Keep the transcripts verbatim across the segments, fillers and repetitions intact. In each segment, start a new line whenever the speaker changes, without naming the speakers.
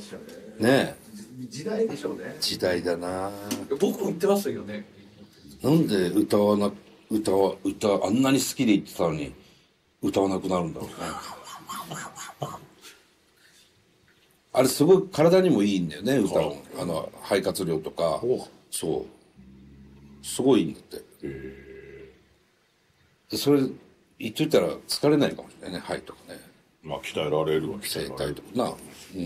したね。
ね
え。時代でしょうね。
時代だな。
僕も言ってましたけどね。
なんで歌わな、歌は、歌、あんなに好きで言ってたのに、歌わなくなるんだろうね。あれすごい体にもいいんだよね、歌う。あの、肺活量とか。そう。すごいいいんだって。でそれ、言っといたら疲れないかもしれないね、肺とかね。
まあ鍛えられるわ、
声帯とかな。うん。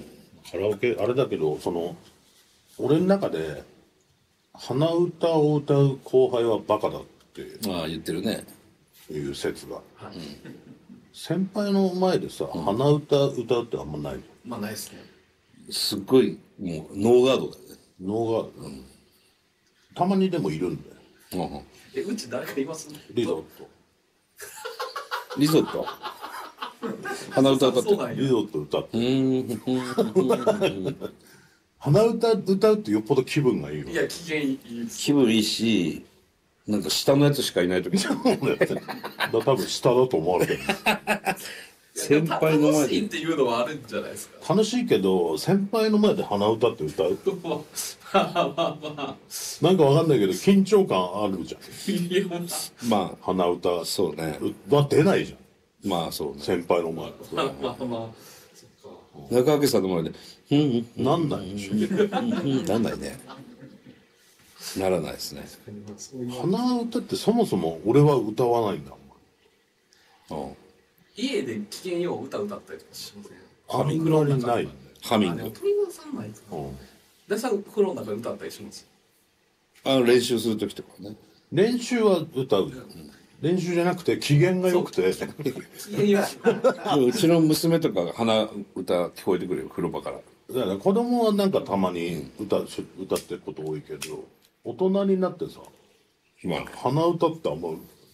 カラオケ、あれだけど、その、俺の中で、鼻歌を歌う後輩はバカだって
ああ、言ってるね。
いう説が。先輩の前でさ、鼻歌歌うってあんまないの。
まあないですね。
すっごい、もう、ノーガードだよね。
ノーガード、うん、たまにでもいるんだよ。
うんうん、
え、うち誰かいます？
リゾット。
リゾット鼻歌歌ってる。
リゾット歌ってる。
うん
鼻歌歌うってよっぽど気分がいいよ。
いや、機嫌いいです。
気分いいし、なんか下のやつしかいない時だ
多分下だと思われてる。
先輩の前で
楽しいっていうのはあるんじゃないですか。
楽しいけど先輩の前で鼻歌って歌う
まあまあまあ
なんかわかんないけど緊張感あるじゃん。
いや
ま
鼻歌
あそうね
は出ないじゃん。
まあそうね
先輩の前で
まあまあまあそっか。
中脇さんの前で「うんうん
なんないでしょ。
うん」なんないね。ならないですね。
鼻歌ってそもそも俺は歌わないんだ
うん。
家で機嫌よう歌歌ったりとかしません？
ハミングらにない。
ハミング。
あでも鳥川さんないかな。
うん
大さん風呂の中で歌ったりします？
あの練習する時とかね。
練習は歌うじゃん。練習じゃなくて機嫌が良くて。
機嫌よう。
うちの娘とかが鼻歌聞こえてくるよ風呂場から。
だから子供はなんかたまに歌う歌ってること多いけど、大人になってさ、
まあ
鼻歌ってあんま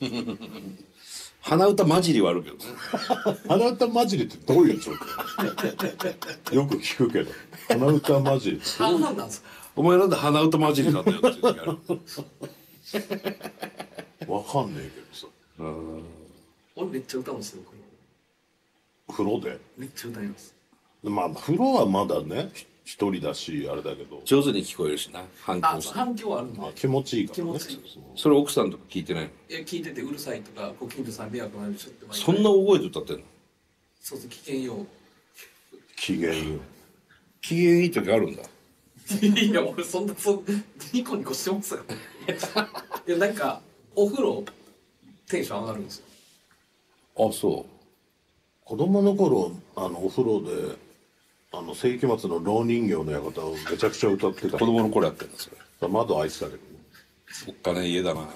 鼻歌混じりはあるけどね。
鼻歌混じりってどういう状況？よく聞くけど鼻歌混じりって
半々なんですか？
お前なんで鼻歌混じりだったよっていう時ある。
わかんねえけどさ、
俺めっちゃ歌うんですよ。
風呂で
めっちゃ歌います。
まあ風呂はまだね一人だしあれだけど、
上手に聞こえるしな反
あ
響して。
反響あるんで。
まあ、気持ちいいからね。
気持ちいい。
それ奥さんとか聞いてないの？
いや聞いててうるさいとかご近所さん迷惑になるでしょって毎回
そんな大声で歌ってんの？
そうそう機嫌よう。
機嫌よう。
機嫌いい時あるんだ。
いや俺そんなそニコニコしてますよ。いやなんかお風呂テンション上がるんですよ。
あ、そ
子供の頃あのお風呂であの世紀末の蝋人形の館をめちゃくちゃ歌って
う。
た。
子供の頃やってんだそれ。
窓開いてたけどね。
おっかねえ家だな。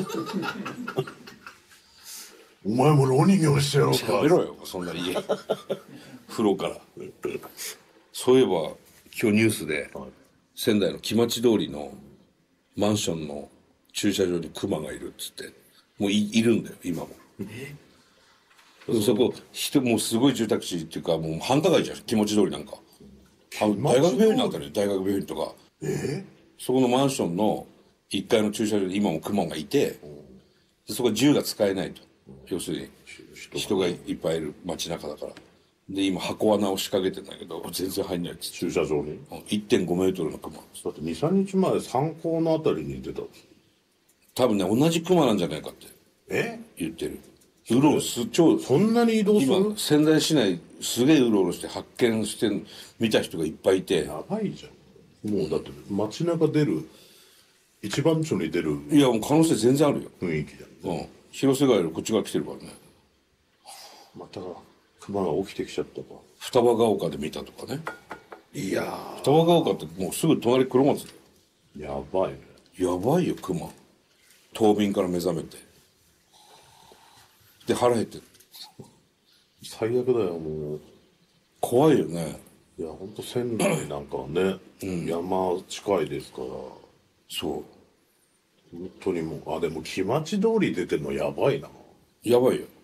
お前も蝋人形にしてやろうか。
やめろよそんな家。風呂から。そういえば今日ニュースで、
はい
仙台の木町通りのマンションの駐車場にクマがいるっつってもう い, いるんだよ今も。でそこ人もうすごい住宅地っていうかもう繁華街じゃん木町通りなんか。あ大学病院なんかね大学病院とか。
え
そこのマンションのいっかいの駐車場で今もクマがいて、でそこ銃が使えないと。要するに人がいっぱいいる街中だから。で今箱罠を仕掛けてんだけど全然入んないっつって
駐車場に
いってんごメートルのクマ。
だってにさんにちまえ参考のあたりに出たんです。
多分ね同じクマなんじゃないかって
え
言ってる。うろうろす超
そんなに移動する？
今仙台市内すげえうろうろして発見して見た人がいっぱいいて、
やばいじゃん。もうだって街中出る一番町に出る
いやもう可能性全然あるよ。
雰囲気じゃん、ね。
うん広瀬川よりこっち側来てるからね。
また熊が起きてきちゃったか。
双葉ヶ丘で見たとかね。
いや
双葉ヶ丘ってもうすぐ隣黒松だよ。
ーやばいね。
やばいよクマ。冬眠から目覚めてで腹減ってる。
最悪だよもう。
怖いよね。
いやほんと仙台なんかね、山近いですから
そう
本当にもうあでも木町通り出てるのやばいな。
やばいよ。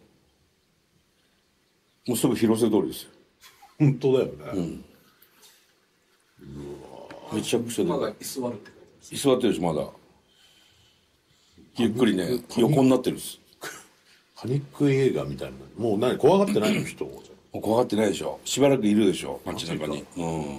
もうすぐ広瀬通りですよ。
本当だよね、
めちゃくちゃで
馬が
かい。
居座るって書いてます。
居座ってるしまだゆっくりね横になってるんです。
パニック映画みたいな。もう何怖がってないの人。
もう怖がってないでしょ。しばらくいるでしょ街中に。うん